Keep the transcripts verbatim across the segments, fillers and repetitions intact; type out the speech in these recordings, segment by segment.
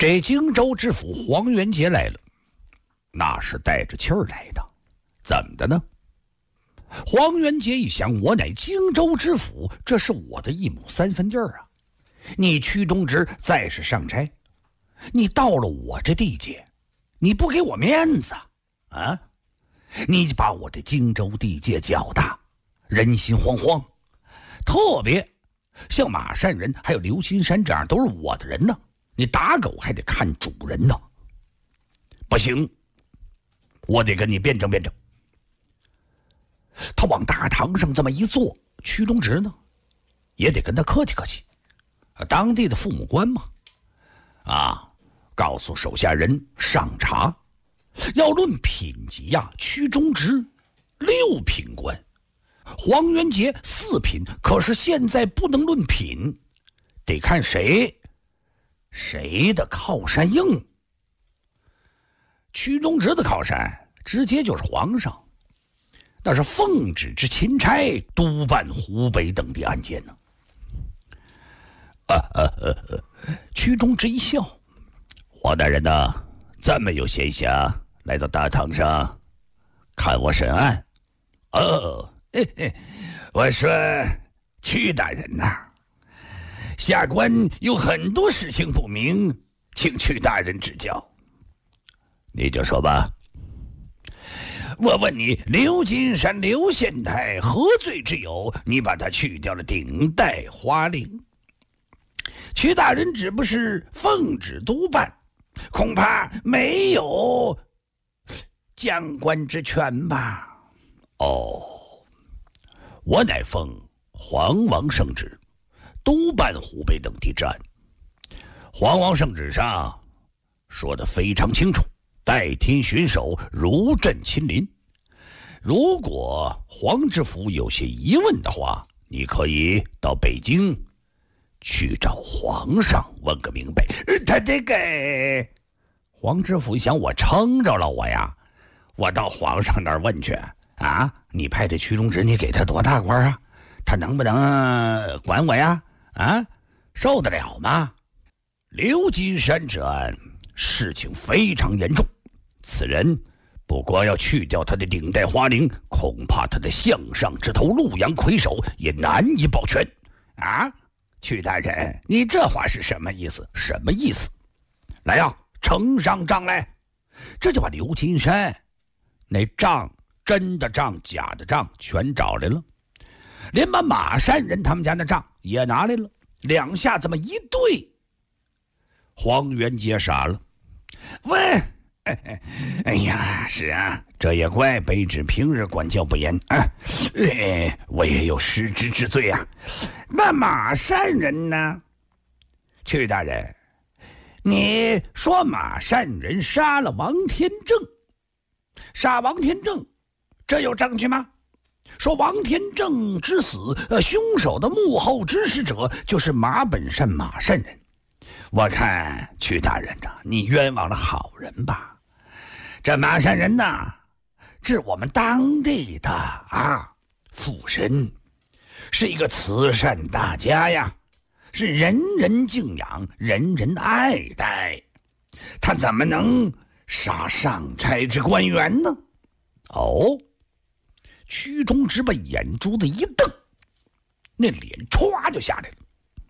这荆州知府黄元杰来了，那是带着气儿来的。怎么的呢？黄元杰一想，我乃荆州知府，这是我的一亩三分地儿啊。你屈中直再是上差，你到了我这地界，你不给我面子啊？你把我这荆州地界搅大，人心惶惶。特别像马善人还有刘金山这样都是我的人呢，你打狗还得看主人呢。不行，我得跟你辩证辩证。他往大堂上这么一坐，屈中直呢也得跟他客气客气，当地的父母官嘛，啊，告诉手下人上茶。要论品级呀、啊，屈中直六品官，黄元杰四品，可是现在不能论品，得看谁谁的靠山硬。屈中直的靠山直接就是皇上，那是奉旨之钦差，督办湖北等地案件呢。啊啊啊啊！屈中直一笑，黄大人呐，这么有闲暇来到大堂上看我审案。哦，嘿嘿，我说屈大人呐、啊，下官有很多事情不明，请屈大人指教。你就说吧。我问你，刘金山刘县太何罪之有？你把他去掉了顶戴花翎，屈大人只不是奉旨督办，恐怕没有将官之权吧？哦，我乃奉黄王圣旨，督办湖北等地之案。黄王圣旨上说得非常清楚，代天巡守，如朕亲临。如果黄知府有些疑问的话，你可以到北京去找皇上问个明白。他这个黄知府想，我撑着了我呀，我到皇上那儿问去啊！你派这屈中直，你给他多大官啊？他能不能管我呀？啊，受得了吗？刘金山这案事情非常严重，此人不光要去掉他的顶戴花翎，恐怕他的项上之头陆阳魁首也难以保全啊！屈大人，你这话是什么意思？什么意思？来呀、啊，呈上账来！这就把刘金山那账，真的账假的账全找来了，连把马善人他们家的账也拿来了，两下这么一对，黄元杰傻了。喂，哎呀，是啊，这也怪卑职平日管教不严啊，哎，我也有失职之罪啊。那马善人呢？屈大人，你说马善人杀了王天正，杀王天正，这有证据吗？说王天正之死，呃，凶手的幕后指使者就是马本善马善人。我看屈大人呐、啊，你冤枉了好人吧？这马善人呐，是我们当地的啊富绅，是一个慈善大家呀，是人人敬仰，人人爱戴。他怎么能杀上差之官员呢？哦，屈中直把眼珠子一瞪，那脸歘就下来了。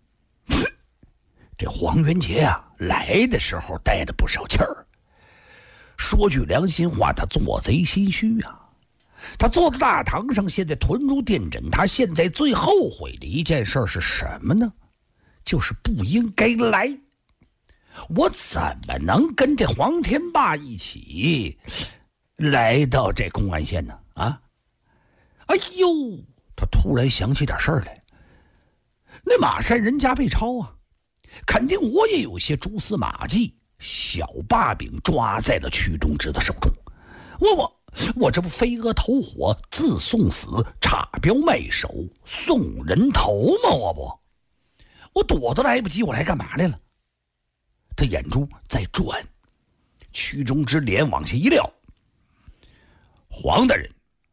这黄元杰啊，来的时候带了不少气儿。说句良心话，他做贼心虚啊。他坐在大堂上，现在臀如电枕。他现在最后悔的一件事是什么呢？就是不应该来。我怎么能跟这黄天霸一起来到这公安县呢？啊！哎呦，他突然想起点事儿来。那马善人家被抄啊，肯定我也有些蛛丝马迹，小把柄抓在了屈中直的手中。我我我这不飞蛾投火，自送死，插标卖首，送人头吗？我不，我躲都来不及，我来干嘛来了？他眼珠在转，屈中直脸往下一撂。黄大人，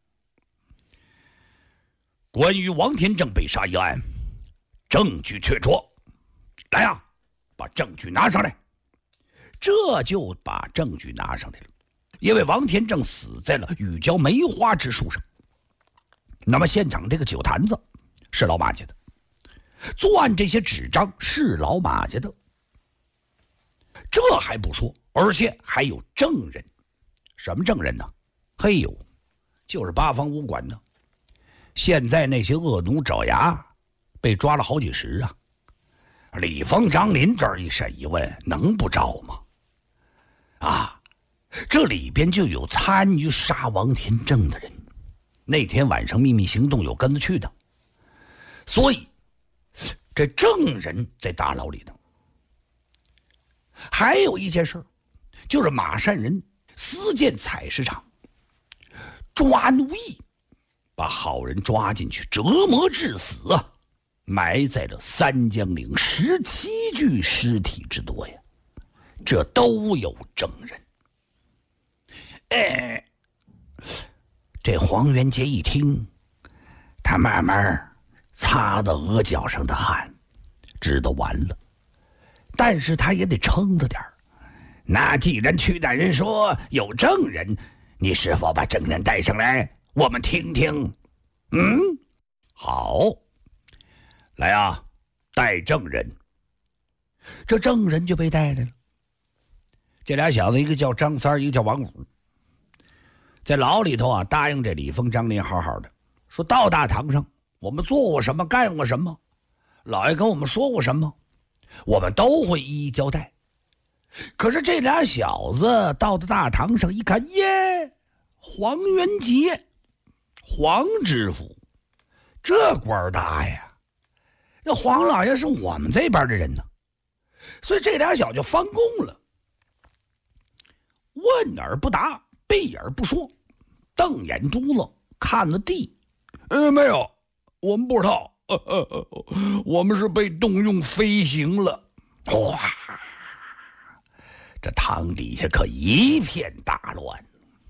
关于王天正被杀一案，证据确凿，来啊，把证据拿上来。 这就把证据拿上来了。因为王天正死在了玉娇梅花之树上，那么现场这个酒坛子是老马家的，作案这些纸张是老马家的。这还不说，而且还有证人。什么证人呢？嘿呦，就是八方武馆呢。现在那些恶奴爪牙被抓了好几十啊，李峰、张林这儿一审一问，能不招吗？啊，这里边就有参与杀王天正的人，那天晚上秘密行动有跟着去的，所以这证人在大牢里呢。还有一件事，就是马善人私建采石场，抓奴役，把好人抓进去折磨致死啊，埋在了三江岭十七具尸体之多呀，这都有证人。哎，这黄元杰一听，他慢慢擦着额角上的汗，知道完了，但是他也得撑着点儿。那既然屈大人说有证人，你是否把证人带上来，我们听听？嗯，好，来啊，带证人。这证人就被带来了。这俩小子，一个叫张三，一个叫王五，在牢里头啊，答应这李峰、张林好好的，说到大堂上我们做过什么，干过什么，老爷跟我们说过什么，我们都会一一交代。可是这俩小子到了大堂上一看，耶，黄元杰，黄知府，这官大呀！那黄老爷是我们这边的人呢，所以这俩小就翻供了，问而不答，闭而不说，瞪眼珠子看了地。呃，没有，我们不知道，呃呃呃，我们是被动用飞行了。哇！这堂底下可一片大乱。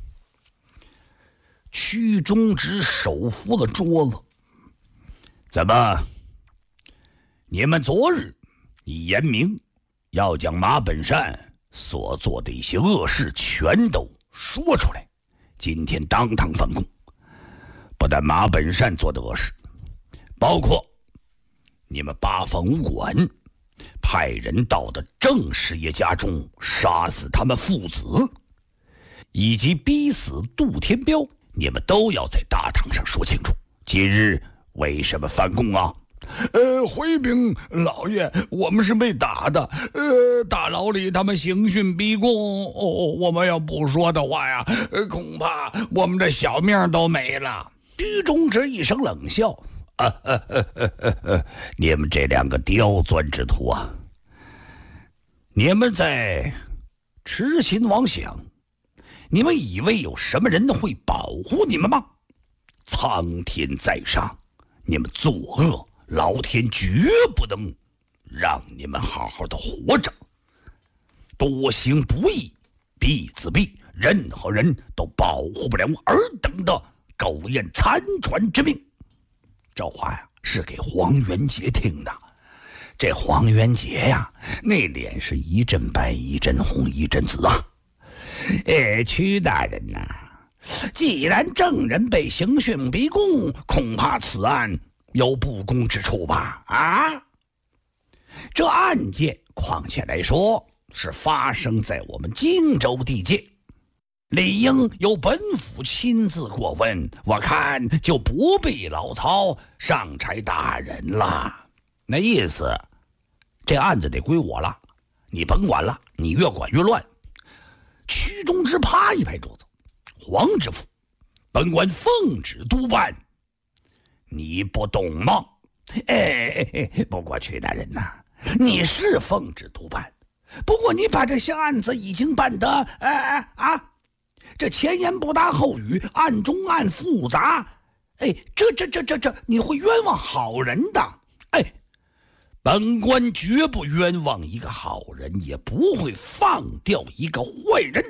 屈中直手扶了桌子，怎么？你们昨日已言明，要将马本善所做的一些恶事全都说出来，今天当堂翻供。不但马本善做的恶事，包括你们八方武馆派人到的郑师爷家中杀死他们父子，以及逼死杜天彪，你们都要在大堂上说清楚，今日为什么翻供啊？呃，回禀老爷，我们是被打的。呃，大牢里他们刑讯逼供，哦，我们要不说的话呀，呃、恐怕我们这小命都没了。居中直一声冷笑，啊啊啊啊啊啊！你们这两个刁钻之徒啊，你们在痴心妄想，你们以为有什么人会保护你们吗？苍天在上，你们作恶，老天绝不能让你们好好的活着。多行不义必自毙，任何人都保护不了尔等的苟延残喘之命。这话呀是给黄元杰听的。这黄元杰呀，那脸是一阵白一阵红一阵紫啊。哎，屈大人呐、啊，既然证人被刑讯逼供，恐怕此案有不公之处吧？啊，这案件况且来说是发生在我们荆州地界，理应由本府亲自过问，我看就不必老曹上差大人了。那意思，这案子得归我了，你甭管了，你越管越乱。屈中直啪一拍桌子，黄知府，本官奉旨督办，你不懂吗？哎，不过屈大人呐、啊，你是奉旨督办，不过你把这些案子已经办得，哎哎啊，这前言不搭后语，暗中暗复杂，哎，这这这这这，你会冤枉好人的。哎，本官绝不冤枉一个好人，也不会放掉一个坏人。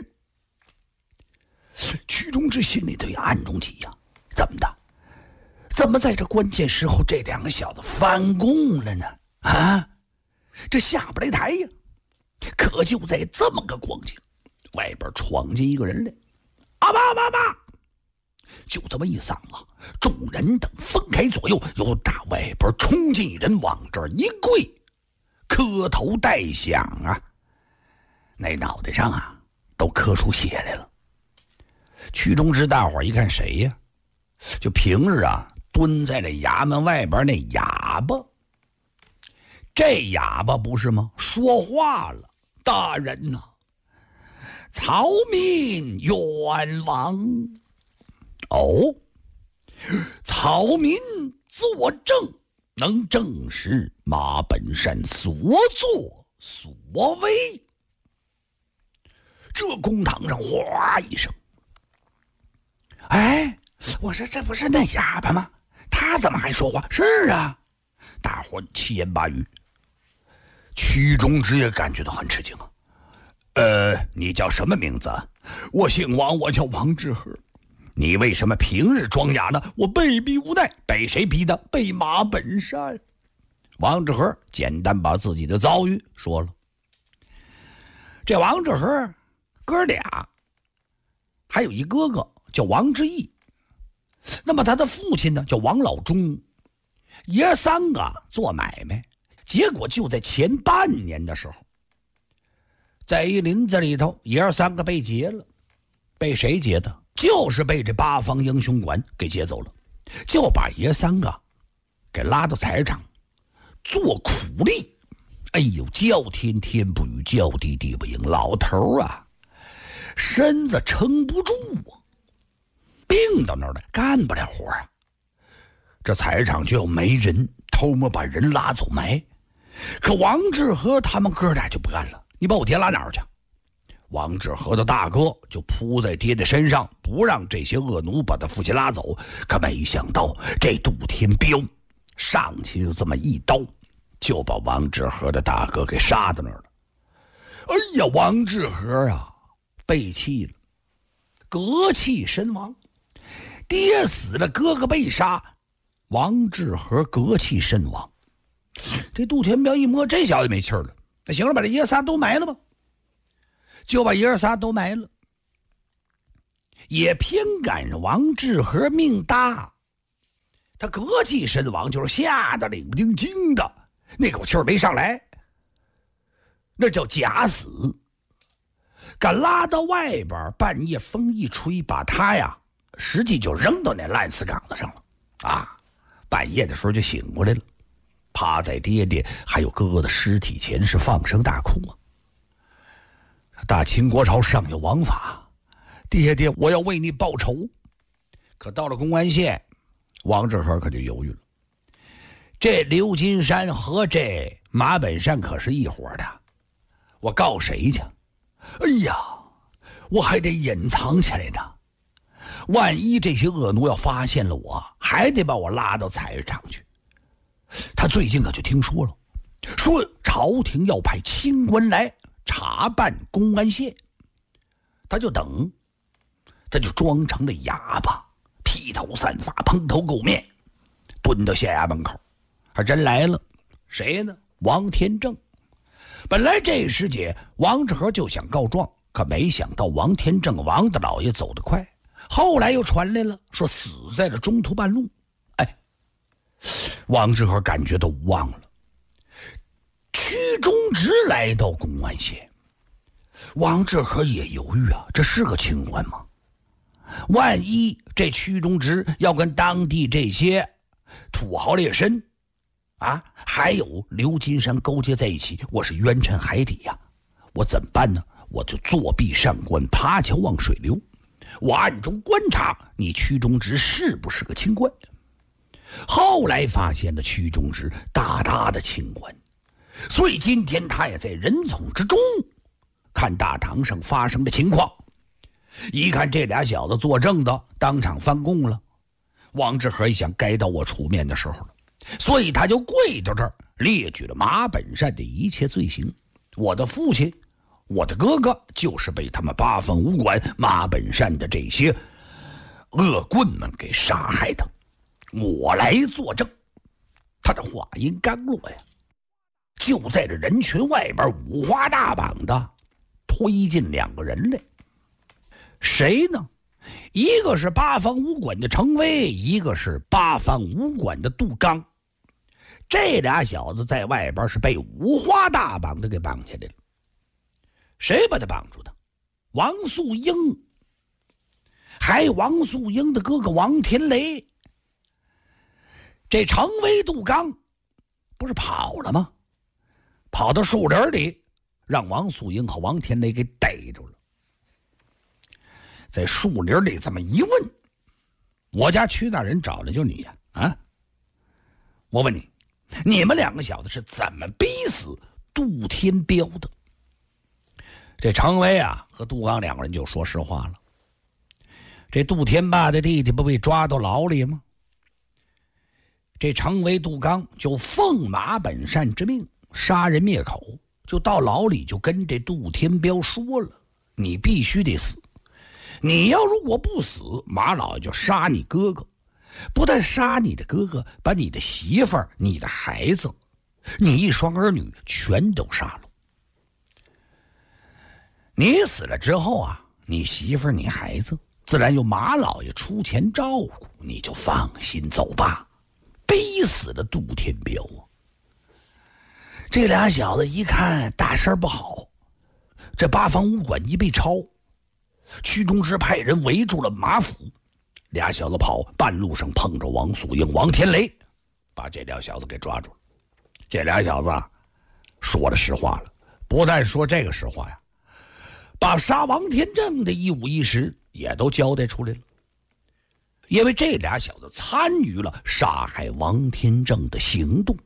屈中直心里头也暗中急呀、啊，怎么的？怎么在这关键时候这两个小子翻供了呢？啊，这下不来台呀！可可就在这么个光景，外边闯进一个人来，阿爸阿爸，就这么一嗓子，众人等分开左右，由大外边冲进一人，往这儿一跪，磕头带响啊，那脑袋上啊都磕出血来了。曲中之大伙一看谁呀？就平日啊蹲在这衙门外边那哑巴。这哑巴不是吗？说话了，大人呐、啊，曹民冤枉。哦，曹民作证，能证实马本善所作所为。这公堂上哗一声，哎，我说这不是那哑巴吗？他怎么还说话？是啊，大伙七言八语。曲中之也感觉到很吃惊啊。呃，你叫什么名字？我姓王，我叫王志和。你为什么平日装哑呢？我被逼无奈。被谁逼的？被马本善。王志和简单把自己的遭遇说了。这王志和哥俩，还有一哥哥叫王之义。那么他的父亲呢叫王老忠。爷三个做买卖，结果就在前半年的时候，在一林子里头，爷儿三个被劫了。被谁劫的？就是被这八方英雄馆给劫走了，就把爷三个给拉到菜场做苦力。哎呦，叫天天不语，叫地地不应，老头啊身子撑不住啊，病到那儿了，干不了活啊。这菜场就要没人，偷摸把人拉走埋。可王志和他们哥俩就不干了，你把我爹拉哪儿去？王志和的大哥就扑在爹的身上，不让这些恶奴把他父亲拉走。可没想到这杜天彪上去就这么一刀，就把王志和的大哥给杀到那儿了。哎呀，王志和啊被气了，隔气身亡。爹死了，哥哥被杀，王志和隔气身亡。这杜天彪一摸，这小子没气儿了，那行了，把这爷仨都埋了吧。就把爷儿仨都埋了。也偏赶上王志和命大，他隔气身亡，就是吓得领不丁惊的，那口气儿没上来，那叫假死。敢拉到外边，半夜风一吹，把他呀实际就扔到那烂死岗子上了啊！半夜的时候就醒过来了，趴在爹爹还有哥哥的尸体前是放声大哭啊。大清国朝尚有王法，爹爹我要为你报仇。可到了公安县，王志和可就犹豫了。这刘金山和这马本善可是一伙的，我告谁去？哎呀，我还得隐藏起来呢，万一这些恶奴要发现了我，还得把我拉到菜场去。他最近可就听说了，说朝廷要派清官来查办公安县，他就等，他就装成了哑巴，披头散发，蓬头垢面，蹲到县衙门口。还真来了，谁呢？王天正。本来这时节王志和就想告状，可没想到王天正王大老爷走得快，后来又传来了说死在了中途半路。哎，王志和感觉都无望了。屈中直来到公安县，王志和也犹豫啊，这是个清官吗？万一这屈中直要跟当地这些土豪劣绅啊，还有刘金山勾结在一起，我是冤沉海底呀、啊！我怎么办呢？我就作壁上观，爬桥望水流，我暗中观察你屈中直是不是个清官。后来发现了屈中直大大的清官，所以今天他也在人丛之中看大堂上发生的情况。一看这俩小子作证的当场翻供了，王志和一想该到我出面的时候了，所以他就跪到这儿列举了马本善的一切罪行。我的父亲，我的哥哥就是被他们八方武馆马本善的这些恶棍们给杀害的，我来作证。他的话音刚落呀， 就在这人群外边五花大绑的推进两个人来。谁呢？一个是八方武馆的程威，一个是八方武馆的杜刚。这俩小子在外边是被五花大绑的给绑起来了。谁把他绑住的？王素英，还有王素英的哥哥王天雷。这程威、杜刚不是跑了吗？跑到树林里，让王素英和王天雷给逮住了。在树林里这么一问，我家屈大人找的就是你呀！啊，我问你，你们两个小子是怎么逼死杜天彪的？这程威啊和杜刚两个人就说实话了。这杜天霸的弟弟不被抓到牢里吗？这程威、杜刚就奉马本善之命杀人灭口，就到牢里就跟这杜天彪说了：你必须得死，你要如果不死，马老爷就杀你哥哥，不但杀你的哥哥，把你的媳妇儿、你的孩子、你一双儿女全都杀了。你死了之后啊，你媳妇儿、你孩子自然由马老爷出钱照顾，你就放心走吧。逼死了杜天彪啊！这俩小子一看大事不好，这八方武馆一被抄，屈中之派人围住了马府，俩小子跑，半路上碰着王素英、王天雷，把这俩小子给抓住了。这俩小子啊，说了实话了，不但说这个实话呀，把杀王天正的一五一十也都交代出来了。因为这俩小子参与了杀害王天正的行动。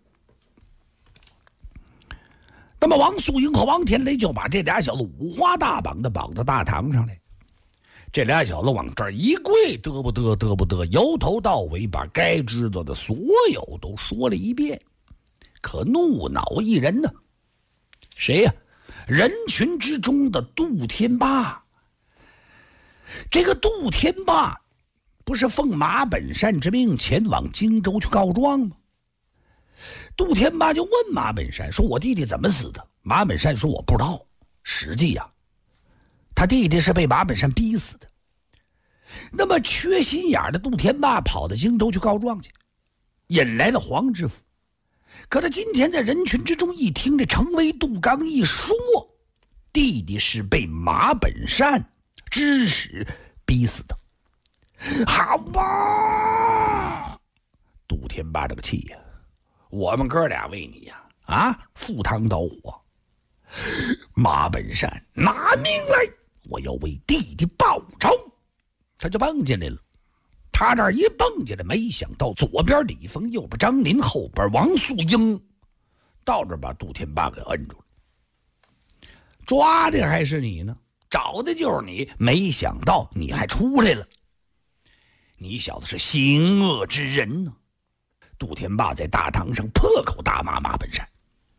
那么王素英和王天雷就把这俩小子五花大绑的绑到大堂上来。这俩小子往这儿一跪，嘚不嘚嘚不嘚，由头到尾把该知道的所有都说了一遍。可怒恼一人呢，谁呀、啊？人群之中的杜天霸。这个杜天霸不是奉马本善之命前往荆州去告状吗？杜天霸就问马本善说：“我弟弟怎么死的？”马本善说：“我不知道。”实际呀、啊，他弟弟是被马本善逼死的。那么缺心眼的杜天霸跑到荆州去告状去，引来了黄知府。可他今天在人群之中一听这程威、杜刚一说，弟弟是被马本善指使逼死的。好吧，杜天霸这个气呀、啊！我们哥俩为你呀、啊，啊，赴汤蹈火。马本善拿命来，我要为弟弟报仇。他就蹦进来了。他这一蹦进来，没想到左边李丰，右边张林，后边王素英，到这把杜天霸给摁住了。抓的还是你呢，找的就是你，没想到你还出来了。你小子是行恶之人呢、啊！杜天霸在大堂上破口大骂马本善。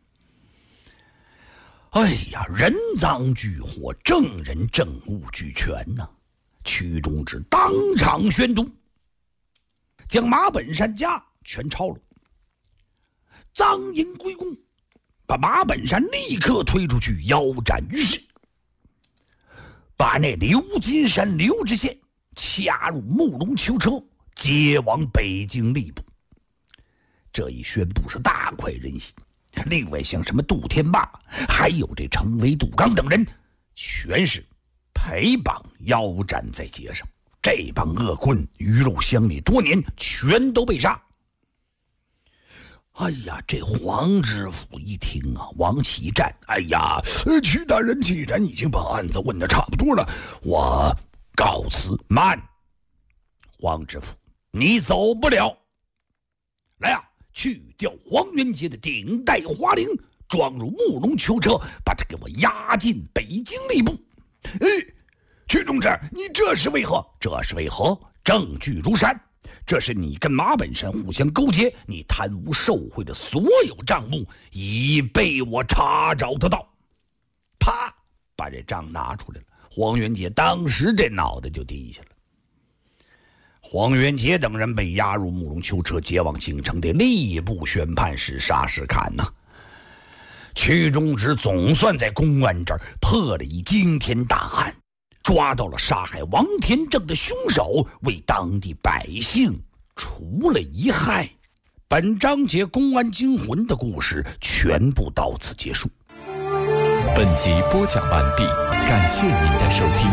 哎呀，人赃俱获，证人证物俱全呐、啊！屈中之当场宣读，将马本善家全抄了，赃银归公，把马本善立刻推出去腰斩于市，把那刘金山、刘知县掐入木龙囚车，接往北京吏部。这一宣布是大快人心。另外像什么杜天霸，还有这程威、杜刚等人，全是陪绑腰斩在街上。这帮恶棍鱼肉乡里多年，全都被杀。哎呀，这黄知府一听啊，往起站。哎呀，屈大人既然已经把案子问得差不多了，我告辞。慢，黄知府，你走不了。来啊，去掉黄元杰的顶戴花翎，装入木龙囚车，把他给我押进北京吏部。哎，屈中之，你这是为何？这是为何？证据如山。这是你跟马本善互相勾结，你贪污受贿的所有账目已被我查找得到。啪，把这账拿出来了。黄元杰当时这脑袋就低下了。黄元杰等人被押入木龙囚车，接往京城的吏部宣判室杀时砍呐、啊。 曲中之总算在公安这儿破了一惊天大案，抓到了杀害王天正的凶手，为当地百姓除了一害。本章节公安惊魂的故事全部到此结束。 本集播讲完毕，感谢您的收听。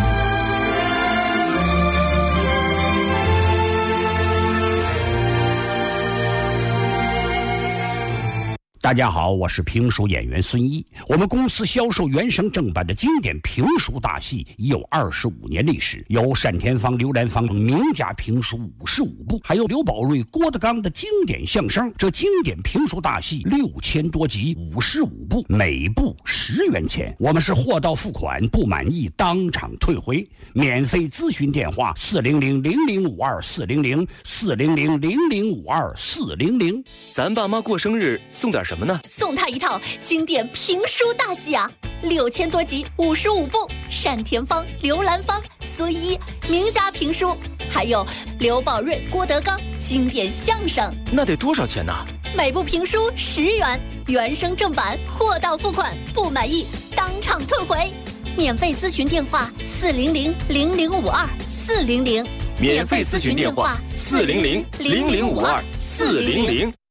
大家好，我是评书演员孙一。我们公司销售原声正版的经典评书大戏已有二十五年历史，有单田芳、刘兰芳等名家评书五十五部，还有刘宝瑞、郭德纲的经典相声。这经典评书大戏六千多集，五十五部，每部十元钱。我们是货到付款，不满意当场退回。免费咨询电话：四零零零零五二四零零四零零零零五二四零零。 咱爸妈过生日送点什么呢？ 送他一套经典评书大戏啊，六千多集，五十五部，单田芳、刘兰芳、孙一名家评书，还有刘宝瑞、郭德纲经典相声。 那得多少钱呢？ 每部评书十元，原声正版，货到付款，不满意当场退回。免费咨询电话：四零零零零五二四零零。 免费咨询电话：四零零零零五二四零零。